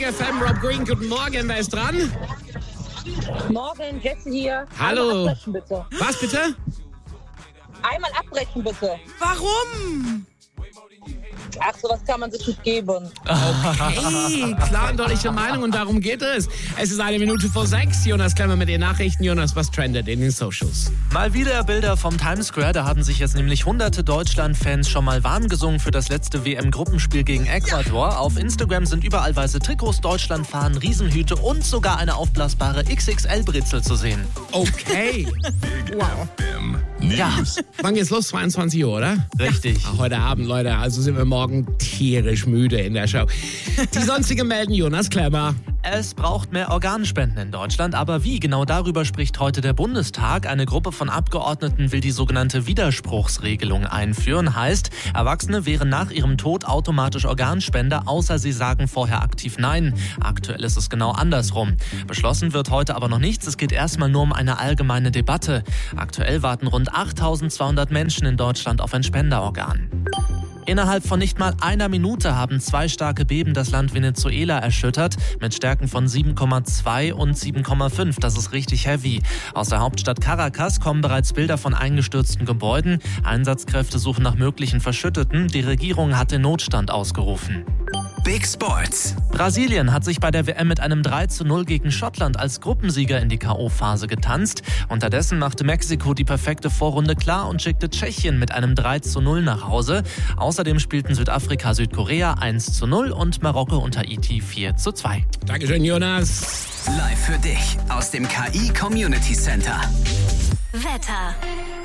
FM, Rob Green, guten Morgen, wer ist dran? Morgen, Jesse hier. Hallo. Einmal abbrechen, bitte. Was bitte? Einmal abbrechen, bitte. Warum? Ach, sowas kann man sich nicht geben. Hey, klar und deutliche Meinung und darum geht es. Es ist 6:01. Jonas Klemmer mit den Nachrichten. Jonas, was trendet in den Socials? Mal wieder Bilder vom Times Square. Da haben sich jetzt nämlich hunderte Deutschland-Fans schon mal warm gesungen für das letzte WM-Gruppenspiel gegen Ecuador. Auf Instagram sind überall weiße Trikots, Deutschlandfahnen, Riesenhüte und sogar eine aufblasbare XXL-Brezel zu sehen. Okay. Wow. Ja, Wann geht's los? 22 Uhr, oder? richtig. Ach, heute Abend, Leute. Also sind wir morgen tierisch müde in der Show. Die sonstigen melden Jonas Klemmer. Es braucht mehr Organspenden in Deutschland, aber wie? Genau darüber spricht heute der Bundestag. Eine Gruppe von Abgeordneten will die sogenannte Widerspruchsregelung einführen. Heißt, Erwachsene wären nach ihrem Tod automatisch Organspender, außer sie sagen vorher aktiv Nein. Aktuell ist es genau andersrum. Beschlossen wird heute aber noch nichts. Es geht erstmal nur um eine allgemeine Debatte. Aktuell warten rund 8.200 Menschen in Deutschland auf ein Spenderorgan. Innerhalb von nicht mal einer Minute haben 2 starke Beben das Land Venezuela erschüttert, mit Stärken von 7,2 und 7,5. Das ist richtig heavy. Aus der Hauptstadt Caracas kommen bereits Bilder von eingestürzten Gebäuden. Einsatzkräfte suchen nach möglichen Verschütteten. Die Regierung hat den Notstand ausgerufen. Big Sports. Brasilien hat sich bei der WM mit einem 3:0 gegen Schottland als Gruppensieger in die K.O.-Phase getanzt. Unterdessen machte Mexiko die perfekte Vorrunde klar und schickte Tschechien mit einem 3:0 nach Hause. Außerdem spielten Südafrika, Südkorea 1:0 und Marokko und Haiti 4:2. Dankeschön, Jonas. Live für dich aus dem KI Community Center. Wetter.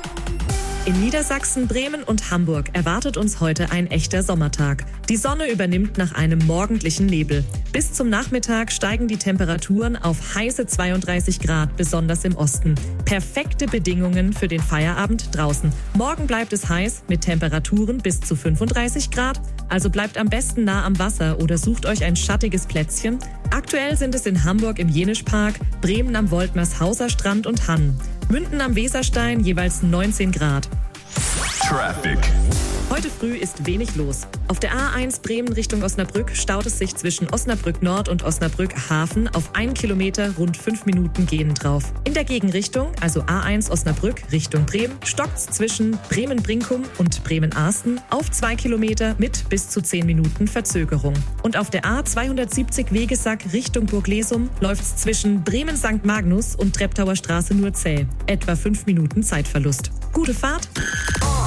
In Niedersachsen, Bremen und Hamburg erwartet uns heute ein echter Sommertag. Die Sonne übernimmt nach einem morgendlichen Nebel. Bis zum Nachmittag steigen die Temperaturen auf heiße 32 Grad, besonders im Osten. Perfekte Bedingungen für den Feierabend draußen. Morgen bleibt es heiß mit Temperaturen bis zu 35 Grad. Also bleibt am besten nah am Wasser oder sucht euch ein schattiges Plätzchen. Aktuell sind es in Hamburg im Jenischpark, Bremen am Woltmershauser Strand und Hann. Münden am Weserstein jeweils 19 Grad. Traffic. Heute früh ist wenig los. Auf der A1 Bremen Richtung Osnabrück staut es sich zwischen Osnabrück Nord und Osnabrück Hafen auf 1 Kilometer rund 5 Minuten gehen drauf. In der Gegenrichtung, also A1 Osnabrück Richtung Bremen, stockt's zwischen Bremen-Brinkum und Bremen-Arsten auf 2 Kilometer mit bis zu 10 Minuten Verzögerung. Und auf der A270 Wegesack Richtung Burglesum läuft's zwischen Bremen-St. Magnus und Treptower Straße nur zäh. Etwa 5 Minuten Zeitverlust. Gute Fahrt!